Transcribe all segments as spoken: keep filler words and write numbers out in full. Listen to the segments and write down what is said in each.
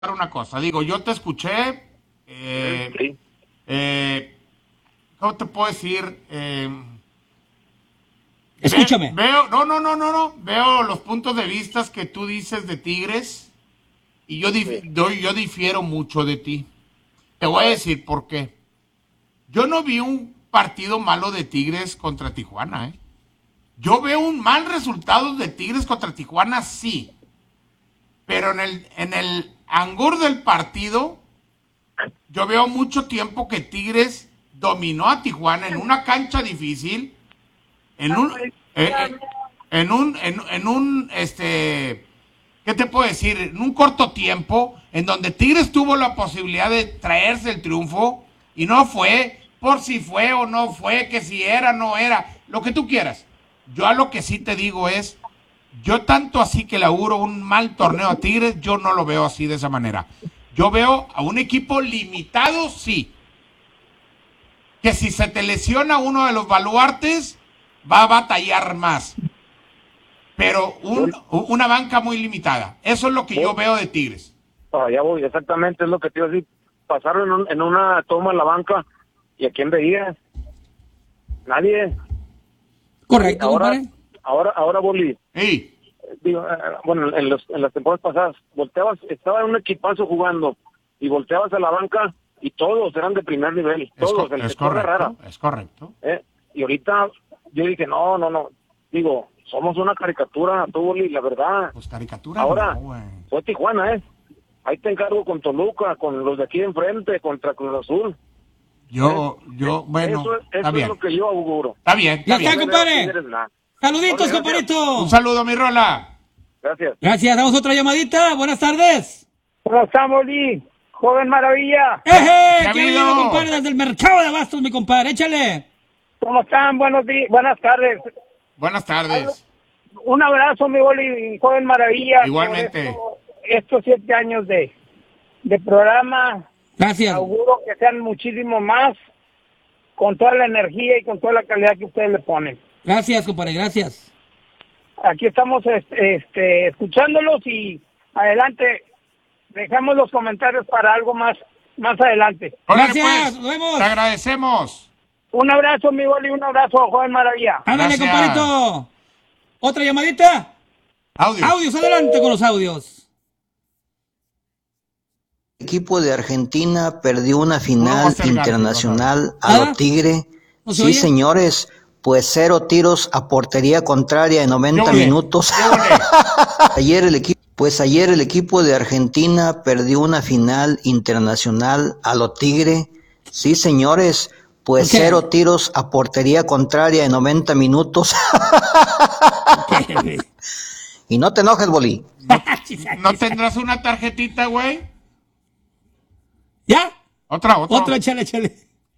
una cosa, digo, yo te escuché, eh, Sí. eh, ¿cómo te puedo decir? Eh, Escúchame. ve- veo, no, no, no, no, no, veo los puntos de vista que tú dices de Tigres y yo, dif- Sí. doy- yo difiero mucho de ti. Te voy a decir por qué. Yo no vi un partido malo de Tigres contra Tijuana, ¿eh? Yo veo un mal resultado de Tigres contra Tijuana, sí. Pero en el, en el angor del partido, yo veo mucho tiempo que Tigres dominó a Tijuana en una cancha difícil, en un, eh, eh, en un, en, en un, este, ¿qué te puedo decir? En un corto tiempo, en donde Tigres tuvo la posibilidad de traerse el triunfo y no fue, por si fue o no fue, que si era, no era, lo que tú quieras. Yo a lo que sí te digo es, yo tanto así que le auguro un mal torneo a Tigres, yo no lo veo así de esa manera. Yo veo a un equipo limitado, sí. Que si se te lesiona uno de los baluartes, va a batallar más. Pero un, una banca muy limitada. Eso es lo que yo veo de Tigres. Ah, ya voy, exactamente, es lo que te iba a decir. Pasaron en, un- en una toma en la banca, ¿y a quién veías? Nadie. Correcto, Ahora, compadre. ahora, ahora, Boli, Sí, digo, eh, bueno, en, los, en las temporadas pasadas, volteabas, estaba en un equipazo jugando, y volteabas a la banca, y todos eran de primer nivel, es, todos, co- el es sector de rara. correcto, es correcto. ¿eh? Y ahorita yo dije, no, no, no, digo, somos una caricatura, tú, Boli, la verdad. Pues caricatura Ahora, no, güey. fue Tijuana, ¿eh? Ahí te encargo con Toluca, con los de aquí enfrente, contra Cruz Azul. Yo, yo, bueno, Eso, es- está eso es bien. lo que yo auguro. Está bien, Ya está está, bien. No le veo a compadre. Tigres nada. Saluditos, Órale, gracias. compadrito. Un saludo, mi Rola. Gracias. Gracias, damos otra llamadita. Buenas tardes. ¿Cómo estamos, Lee? Joven maravilla. ¡Eje! ha ¡Qué habido? bello, compadre! Desde el mercado de abastos, mi compadre. Échale. ¿Cómo están? Buenos días, buenas tardes. Buenas tardes. Un abrazo, mi Boli, joven maravilla. Igualmente. Por esto- estos siete años de, de programa, Gracias. auguro que sean muchísimo más, con toda la energía y con toda la calidad que ustedes le ponen. Gracias, compadre. Gracias. Aquí estamos este, este, escuchándolos y adelante, dejamos los comentarios para algo más, más adelante. Órale, Gracias, pues, nos vemos. te agradecemos. Un abrazo, mi Boli, un abrazo, joven maravilla. Ándale, Gracias. compadrito. ¿Otra llamadita? Audio. Audios, adelante con los audios. El equipo de Argentina perdió una Puro final Master Garfield, internacional a ¿Ah? lo Tigre. ¿No se Sí, oye? señores, pues cero tiros a portería contraria en noventa Qué ole, minutos. qué ole. Ayer el equipo, pues ayer el equipo de Argentina perdió una final internacional a lo Tigre. Sí, señores, pues ¿Por qué? cero tiros a portería contraria en noventa minutos. Y no te enojes, Bolí. ¿No tendrás una tarjetita, güey? ¿Ya? Otra, otra. Otro, échale, échale.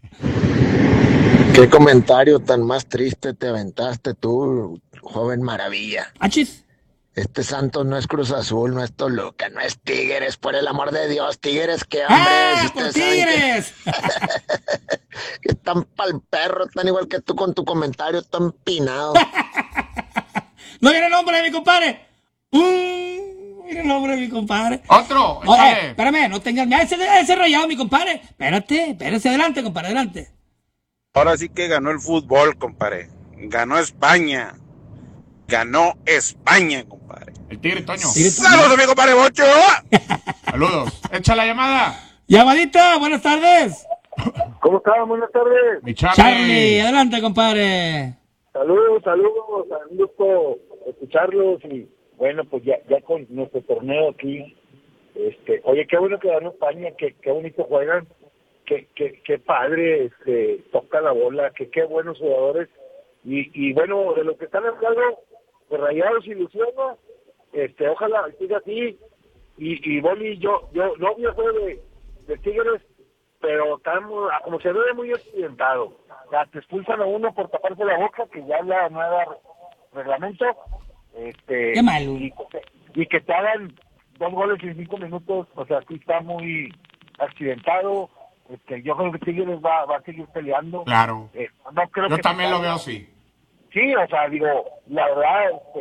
¿Qué comentario tan más triste te aventaste tú, joven maravilla? Achis. Este Santos no es Cruz Azul, no es Toluca, no es Tigres, por el amor de Dios. Tigres, ¿qué hombre? ¡Ah, Si por ustedes saben que- Tigres! que están pa'l perro, están igual que tú con tu comentario tan pinado. No viene el nombre de mi compadre. Mm, mira el nombre de mi compadre. Otro, Oye, échale. espérame, no tengas miedo. Ese, ese rayado, mi compadre. Espérate, espérate, adelante, compadre, adelante. Ahora sí que ganó el fútbol, compadre. Ganó España. Ganó España, compadre. El Tigre Toño. Tigre Toño. ¡Saludos, mi compadre Bocho! Saludos. Echa la llamada. Llamadita, buenas tardes. ¿Cómo están? Buenas tardes. Mi Charlie. Charlie, adelante, compadre. Saludos, saludos, un gusto escucharlos y bueno, pues ya, ya con nuestro torneo aquí, este, oye, qué bueno que ganó España, qué, qué bonito juegan, qué, qué, qué padre, este, toca la bola, que qué buenos jugadores y, y bueno, de lo que están hablando, pues Rayados ilusiona, este, ojalá siga así y, y Boli, yo, yo no vi el juego de, de Tigres, pero estamos, como se ve muy accidentado. O sea, te expulsan a uno por taparse la boca, que ya es la nueva re- reglamento. Este, Qué malo. Y, y que te hagan dos goles en cinco minutos, o sea, sí está muy accidentado. Este, yo creo que Tigres va, va a seguir peleando. Claro. Eh, no creo Yo que también se lo veo caiga. así. Sí, o sea, digo, la verdad, este,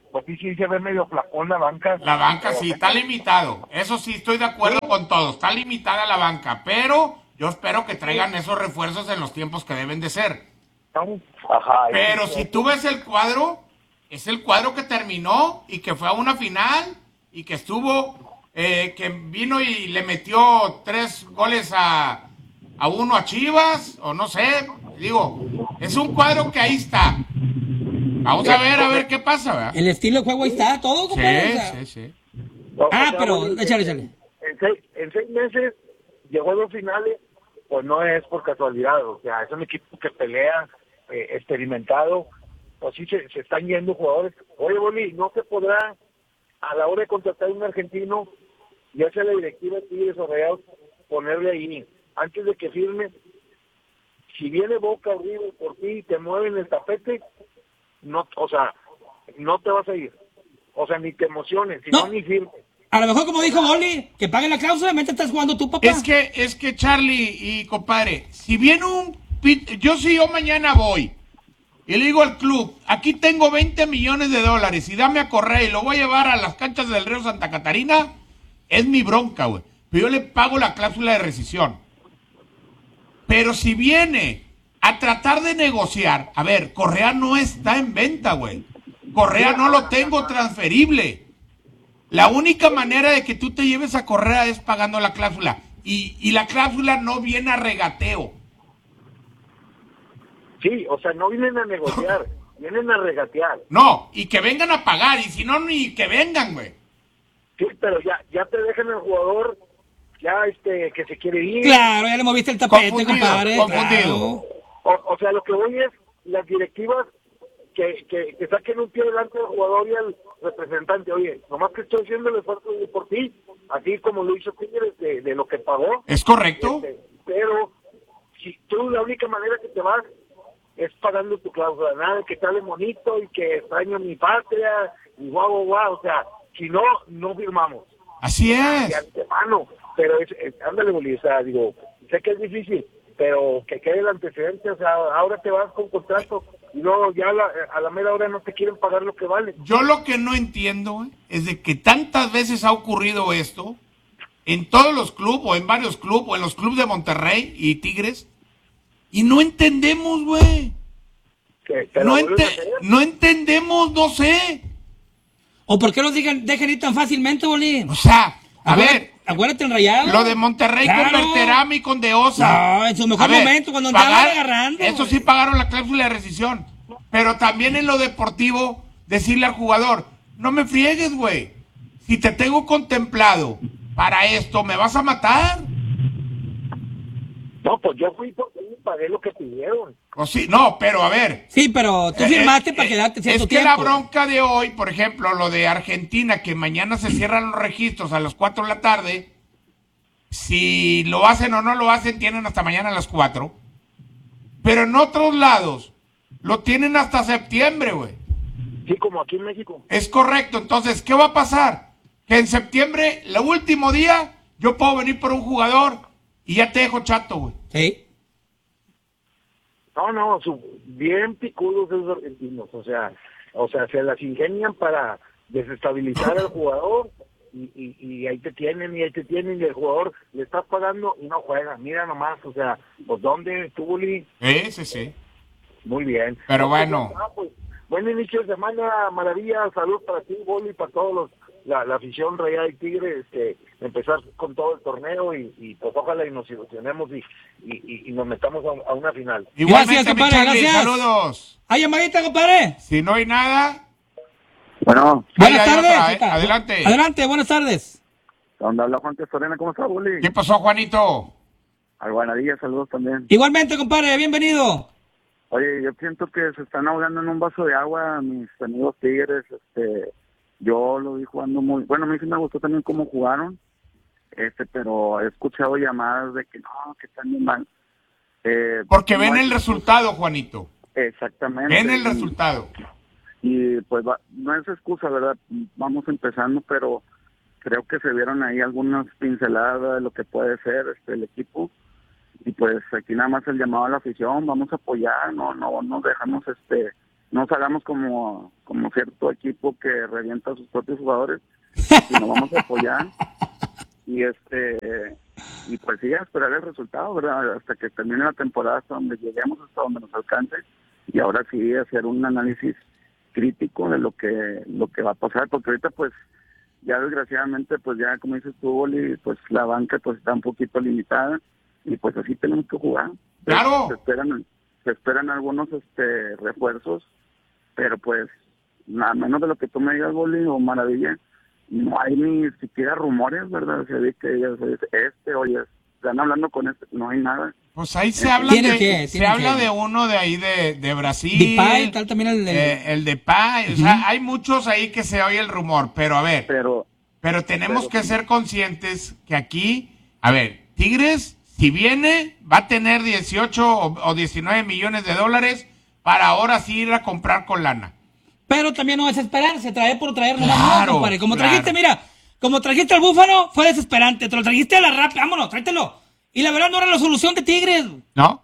pues sí, sí se ve medio flacón la banca. La banca sí, está limitado. Eso sí, estoy de acuerdo con todo. Está limitada la banca, pero yo espero que traigan esos refuerzos en los tiempos que deben de ser. Ajá. Pero si tú ves el cuadro, es el cuadro que terminó y que fue a una final y que estuvo, eh, que vino y le metió tres goles a, a uno a Chivas, o no sé. Digo, es un cuadro que ahí está. Vamos a ver, a ver qué pasa, ¿verdad? El estilo de juego ahí está, todo, Sí, compadre. O sea. sí, sí. Ah, pero, échale, échale. En seis, en seis meses llegó a dos finales, pues no es por casualidad, o sea, es un equipo que pelea, eh, experimentado, pues sí se, se están yendo jugadores. Oye, Boli, no se podrá a la hora de contratar a un argentino, ya sea la directiva de Tigres o Rayados, ponerle ahí, antes de que firme, si viene Boca o River por ti y te mueven el tapete, no, o sea, no te vas a ir. O sea, ni te emociones, si no, No. ni firmes. A lo mejor, como dijo Boli, que paguen la cláusula, mientras estás jugando tú, papá. Es que, es que Charlie y compadre, si viene un, pit- yo si yo mañana voy y le digo al club, aquí tengo veinte millones de dólares y dame a Correa y lo voy a llevar a las canchas del Río Santa Catarina, es mi bronca, güey. Pero yo le pago la cláusula de rescisión. Pero si viene a tratar de negociar, a ver, Correa no está en venta, güey. Correa no lo tengo transferible. La única manera de que tú te lleves a Correa es pagando la cláusula. Y, y la cláusula no viene a regateo. Sí, o sea, no vienen a negociar, vienen a regatear. No, y que vengan a pagar. Y si no, ni que vengan, güey. Sí, pero ya ya te dejan el jugador, ya este que se quiere ir. Claro, ya le moviste el tapete, Confundido, compadre. confundido. Claro. O, o sea, lo que voy es, las directivas que, que, que saquen un pie delante del jugador y al representante. Oye, nomás que estoy haciendo el esfuerzo por ti, así como lo hizo Tigres de, de lo que pagó. ¿Es correcto? Este, pero si tú la única manera que te vas es pagando tu cláusula, nada de que sale bonito y que extraño mi patria y guau, guau, guau, o sea, si no, no firmamos. Así De es. antemano, pero es, es ándale, Boli, o sea, digo, sé que es difícil, pero que quede el antecedente, o sea, ahora te vas con contrato y luego ya a la, a la mera hora no te quieren pagar lo que vale. Yo lo que no entiendo, güey, es de que tantas veces ha ocurrido esto en todos los clubes, o en varios clubes, o en los clubes de Monterrey y Tigres, y no entendemos, güey. Que te No, lo vuelven a ente- hacer. no entendemos, no sé. ¿O por qué los digan, dejan ir tan fácilmente, Boli? O sea, a Acuérdate- ver, Acuérdate el Rayado. lo de Monterrey Claro. con Berterame y con De Osa. No, en su mejor A ver, momento, cuando andaban pagar- agarrando. Eso güey. sí pagaron la cláusula de rescisión. Pero también en lo deportivo, decirle al jugador, no me friegues, güey. Si te tengo contemplado para esto, ¿me vas a matar? No, pues yo fui porque y pagué lo que pidieron. O sí, no, pero a ver. Sí, pero tú Eh, firmaste eh, para eh, quedarte cierto Es que tiempo. la bronca de hoy, por ejemplo, lo de Argentina, que mañana se cierran los registros a las cuatro de la tarde, si lo hacen o no lo hacen, tienen hasta mañana a las cuatro. Pero en otros lados, lo tienen hasta septiembre, güey. Sí, como aquí en México. Es correcto, entonces, ¿qué va a pasar? Que en septiembre, el último día, yo puedo venir por un jugador y ya te dejo chato, güey. Sí. No, no, su, bien picudos esos argentinos, o sea, o sea, se las ingenian para desestabilizar al jugador y, y, y ahí te tienen y ahí te tienen y el jugador le estás pagando y no juega, mira nomás, o sea, pues dónde estuvo Lee, Sí, sí, sí. muy bien. Pero No, bueno. pues, ah, pues, buen inicio de semana, maravilla, salud para ti, Boli, para todos los, la, la afición Rayada y Tigre, este, empezar con todo el torneo y, y pues ojalá y nos ilusionemos y, y, y, y nos metamos a, a una final. Igualmente, Gracias, mi compadre, Charlie, gracias. saludos. ¿Hay llamadita, compadre? Si no hay nada, Bueno, Buenas hay tardes. otra, ¿eh? Ahí está. Adelante. Adelante, buenas tardes. ¿dónde habla Juan Testorena? ¿Cómo está, Boli? ¿qué pasó, Juanito? Al Guanadilla, saludos también. Igualmente, compadre, bienvenido. Oye, yo siento que se están ahogando en un vaso de agua mis amigos Tigres. Este, yo lo vi jugando muy... Bueno, a mí sí me gustó también cómo jugaron, este, pero he escuchado llamadas de que no, que están muy mal. Eh, Porque no ven hay- el resultado, Juanito. Exactamente. Ven el Y- resultado. Y pues va- no es excusa, ¿verdad? Vamos empezando, pero creo que se vieron ahí algunas pinceladas de lo que puede ser este el equipo. Y pues aquí nada más el llamado a la afición, vamos a apoyar, no no no dejamos este no nos hagamos como, como cierto equipo que revienta a sus propios jugadores, sino vamos a apoyar y este y pues sí, a esperar el resultado, ¿verdad? Hasta que termine la temporada, hasta donde lleguemos, hasta donde nos alcance, y ahora sí hacer un análisis crítico de lo que lo que va a pasar, porque ahorita pues ya desgraciadamente pues ya como dices tú, Boli, pues la banca pues está un poquito limitada y pues así tenemos que jugar. Claro. Se esperan, se esperan algunos este refuerzos, pero pues a menos de lo que tú me digas, Boli o Maravilla, no hay ni siquiera rumores, ¿verdad? Se ve que ellos este, oye, están hablando con este, no hay nada. Pues ahí se habla de, que, se habla que. de uno de ahí de, de Brasil. Depay, tal también el de... Eh, el Depay, uh-huh. O sea, hay muchos ahí que se oye el rumor, pero a ver, pero, pero tenemos pero, que ser conscientes que aquí, a ver, Tigres, si viene, va a tener dieciocho o, o diecinueve millones de dólares para ahora sí ir a comprar con lana. Pero también no desesperarse, traer por traer claro, nomás, no, compadre. Como claro. trajiste, mira, como trajiste al Búfalo, fue desesperante. Te lo trajiste a la rápida, vámonos, tráetelo. Y la verdad no era la solución de Tigres. ¿No?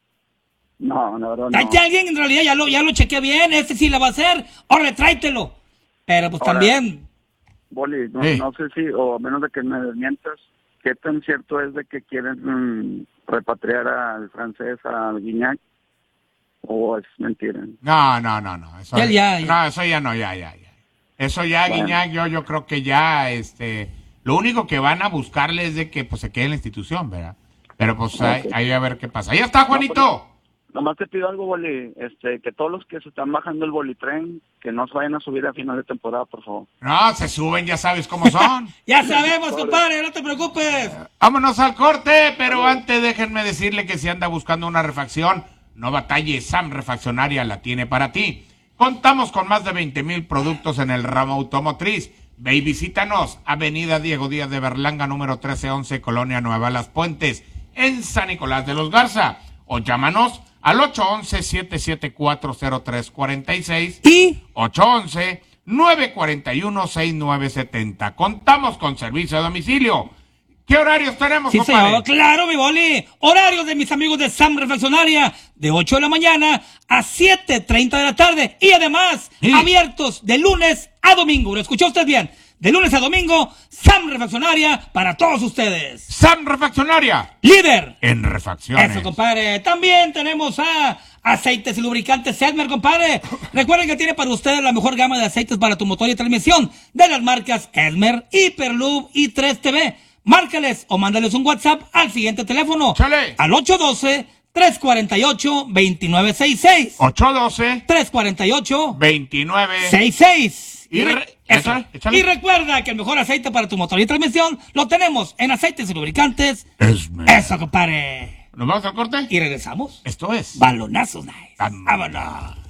No, no, no. Tráete a alguien, en realidad ya lo, ya lo chequeé bien, este sí la va a hacer. Órale, tráetelo. Pero pues Ahora, también. Boli, no, sí. no sé si, o a menos de que me desmientas, ¿qué tan cierto es de que quieren mmm, repatriar al francés, a Guignac? ¿O es mentira? No, no, no, no. Eso, Ya, ya, ya. No, eso ya no, ya, ya, ya. Eso ya, Bueno. Guiñac, yo, yo creo que ya, este, lo único que van a buscarle es de que pues se quede en la institución, ¿verdad? Pero pues Okay. ahí, ahí a ver qué pasa. Ahí está, Juanito. No, pues, nomás te pido algo, Boli, este, que todos los que se están bajando el bolitren, que no se vayan a subir a final de temporada, por favor. No, se suben, ya sabes cómo son. Ya sabemos, compadre, no te preocupes. Vámonos al corte, pero antes déjenme decirle que si anda buscando una refacción, no batalle, Sam Refaccionaria la tiene para ti. Contamos con más de veinte mil productos en el ramo automotriz. Ve y visítanos, Avenida Diego Díaz de Berlanga, número trece once, Colonia Nueva Las Puentes, en San Nicolás de los Garza. O llámanos al ocho once, siete siete cuatro, cero tres cuatro seis y ocho once, nueve cuatro uno, seis nueve siete cero. Contamos con servicio a domicilio. ¿Qué horarios tenemos, sí, compadre? señor, claro, mi Boli. Horarios de mis amigos de Sam Refaccionaria, de ocho de la mañana a siete treinta de la tarde. Y además, sí. abiertos de lunes a domingo. ¿Lo escuchó usted bien? De lunes a domingo, Sam Refaccionaria para todos ustedes. Sam Refaccionaria, Líder en refacciones. Eso, compadre. También tenemos a aceites y lubricantes Elmer, compadre. Recuerden que tiene para ustedes la mejor gama de aceites para tu motor y transmisión de las marcas Elmer, Hyperlube y tres T V. Márcales o mándales un WhatsApp al siguiente teléfono. Chale. Al ocho uno dos, tres cuatro ocho, dos nueve seis seis. ocho uno dos, tres cuatro ocho, dos nueve seis seis. Y, re- eso. échale, échale. Y recuerda que el mejor aceite para tu motor y transmisión lo tenemos en aceites y lubricantes. Esmer. Eso, compadre. ¿Nos vamos al corte? Y regresamos. Esto es Balonazos nice. Vámonos. Vámonos.